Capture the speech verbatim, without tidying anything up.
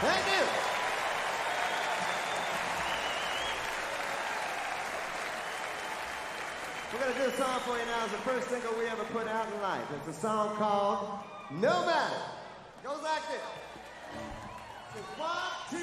Thank you. We're going to do a song for you now. It's the first single we ever put out in life. It's a song called No Matter. Goes like this. It's one, two.